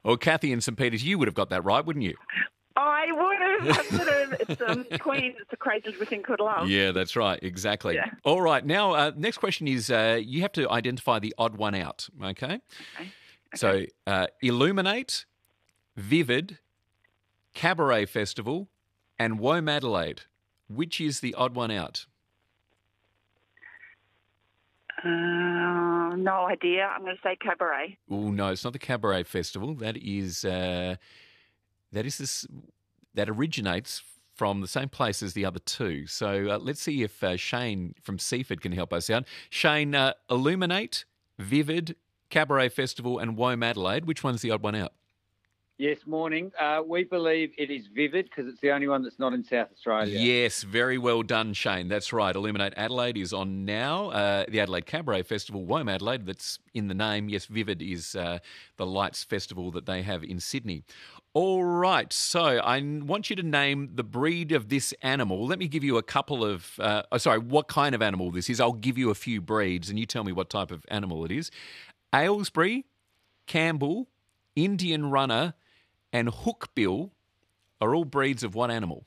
Or Kathy in St Peters, you would have got that right, wouldn't you? I would have. It's Queen. It's the craziest within could love. Yeah, that's right. Exactly. Yeah. All right. Now, next question is you have to identify the odd one out, okay? So, Illuminate, Vivid, Cabaret Festival, and Womadelaide. Which is the odd one out? No idea. I'm going to say Cabaret. Oh, no, it's not the Cabaret Festival. That originates from the same place as the other two. So let's see if Shane from Seaford can help us out. Shane, Illuminate, Vivid, Cabaret Festival and Womadelaide. Which one's the odd one out? Yes, morning. We believe it is Vivid because it's the only one that's not in South Australia. Yes, very well done, Shane. That's right. Illuminate Adelaide is on now. The Adelaide Cabaret Festival, Womadelaide, that's in the name. Yes, Vivid is the Lights Festival that they have in Sydney. All right, so I want you to name the breed of this animal. Let me give you a couple of... what kind of animal this is. I'll give you a few breeds and you tell me what type of animal it is. Aylesbury, Campbell, Indian Runner and Hookbill are all breeds of what animal?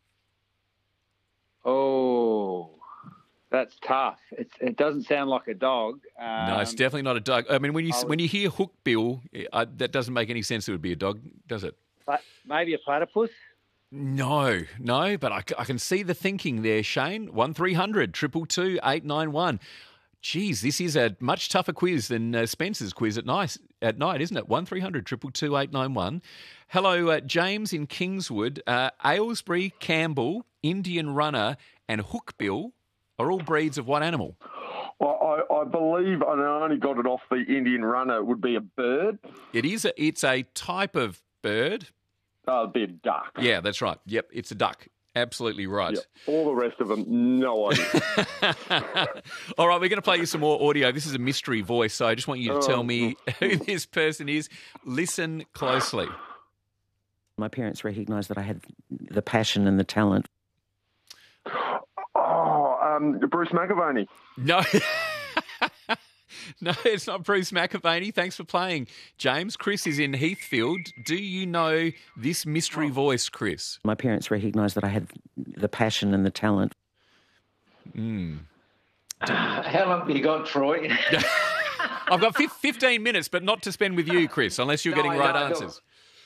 Oh, that's tough. It doesn't sound like a dog. No, it's definitely not a dog. I mean, when you hear Hookbill, that doesn't make any sense. It would be a dog, does it? Maybe a platypus? No, but I can see the thinking there, Shane. 1300 222 891. Geez, this is a much tougher quiz than Spencer's quiz at night, isn't it? 1300 222 891. Hello, James in Kingswood. Aylesbury, Campbell, Indian Runner and Hookbill are all breeds of what animal? Well, I believe, and I only got it off the Indian Runner, it would be a bird. It's a type of bird. Oh, it'd be a duck. Yeah, that's right. Yep, it's a duck. Absolutely right. Yep. All the rest of them, no idea. All right, we're going to play you some more audio. This is a mystery voice, so I just want you to tell me who this person is. Listen closely. My parents recognised that I had the passion and the talent. Bruce McAvaney. No. No, it's not Bruce McAvaney. Thanks for playing, James. Chris is in Heathfield. Do you know this mystery voice, Chris? My parents recognised that I had the passion and the talent. How long have you got, Troy? I've got 15 minutes, but not to spend with you, Chris, unless you're getting right answers.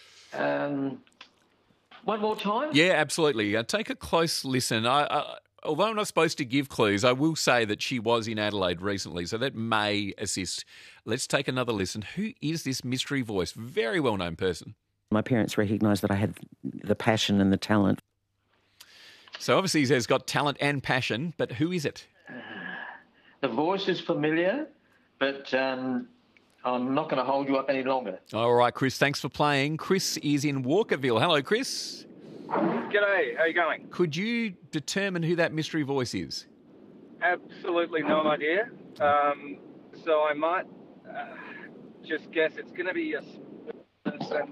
One more time? Yeah, absolutely. Take a close listen. Although I'm not supposed to give clues, I will say that she was in Adelaide recently, so that may assist. Let's take another listen. Who is this mystery voice? Very well-known person. My parents recognised that I had the passion and the talent. So obviously he has got talent and passion, but who is it? The voice is familiar, but I'm not going to hold you up any longer. All right, Chris, thanks for playing. Chris is in Walkerville. Hello, Chris. G'day, how you going? Could you determine who that mystery voice is? Absolutely no idea. So I might just guess it's going to be a person.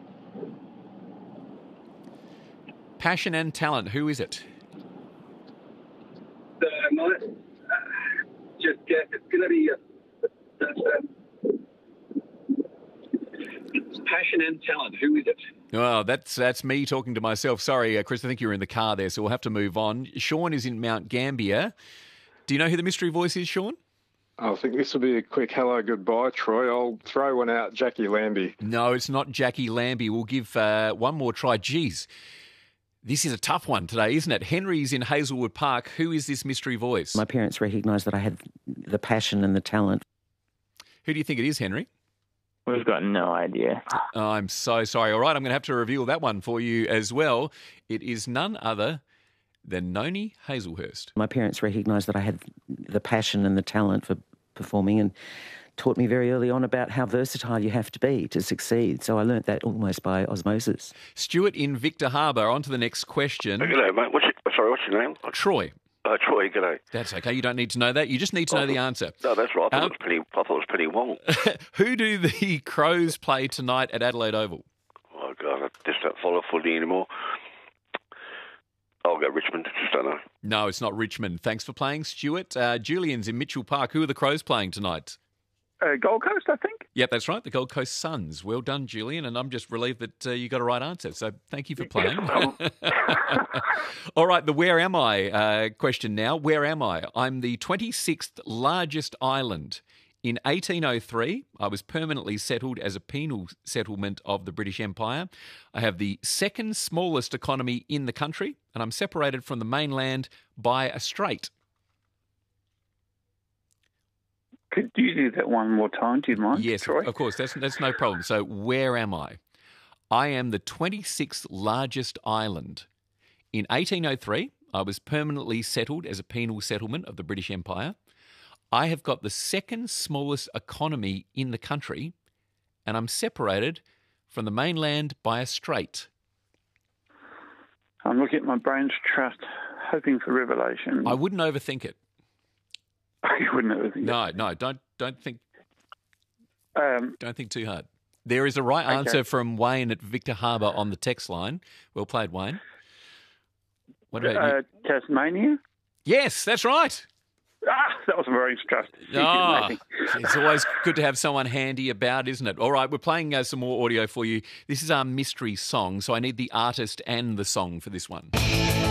Passion and talent, who is it? So I might just guess it's going to be a person. Passion and talent, who is it? Oh, that's me talking to myself. Sorry, Chris, I think you were in the car there, so we'll have to move on. Sean is in Mount Gambier. Do you know who the mystery voice is, Sean? I think this will be a quick hello, goodbye, Troy. I'll throw one out, Jackie Lambie. No, it's not Jackie Lambie. We'll give one more try. Geez, this is a tough one today, isn't it? Henry's in Hazelwood Park. Who is this mystery voice? My parents recognised that I had the passion and the talent. Who do you think it is, Henry? We've got no idea. Oh, I'm so sorry. All right, I'm going to have to reveal that one for you as well. It is none other than Noni Hazelhurst. My parents recognised that I had the passion and the talent for performing and taught me very early on about how versatile you have to be to succeed. So I learnt that almost by osmosis. Stuart in Victor Harbour, on to the next question. G'day, mate. What's your name? Troy. Troy, g'day. That's okay. You don't need to know that. You just need to know the answer. No, that's right. I thought it was Penny Wong. Who do the Crows play tonight at Adelaide Oval? Oh, God, I just don't follow footy anymore. I'll go Richmond. Just don't know. No, it's not Richmond. Thanks for playing, Stuart. Julian's in Mitchell Park. Who are the Crows playing tonight? Gold Coast, I think. Yep, that's right. The Gold Coast Suns. Well done, Julian. And I'm just relieved that you got a right answer. So thank you for playing. All right, the where am I question now. Where am I? I'm the 26th largest island. In 1803, I was permanently settled as a penal settlement of the British Empire. I have the second smallest economy in the country, and I'm separated from the mainland by a strait. Could you do that one more time? Do you mind? Yes, Troy? of course. That's no problem. So where am I? I am the 26th largest island. In 1803, I was permanently settled as a penal settlement of the British Empire. I have got the second smallest economy in the country, and I'm separated from the mainland by a strait. I'm looking at my brain's trust, hoping for revelation. I wouldn't overthink it. You wouldn't overthink it? No, don't think. Don't think too hard. There is a right answer from Wayne at Victor Harbour on the text line. Well played, Wayne. What about you? Tasmania? Yes, that's right. That was very trust. It's always good to have someone handy about, isn't it? All right, we're playing some more audio for you. This is our mystery song, so I need the artist and the song for this one.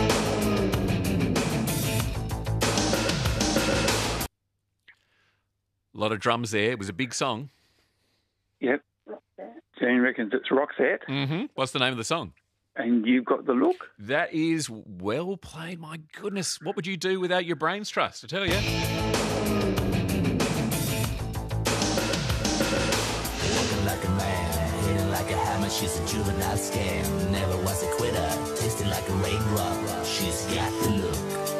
A lot of drums there. It was a big song. Yep. Jane reckons it's Roxette. Mm-hmm. What's the name of the song? And You've Got the Look. That is well played. My goodness, what would you do without your brain's trust, I tell you? Working like a man, hitting like a hammer, she's a juvenile scam. Never was a quitter, tasting like a raindrop. She's got the look.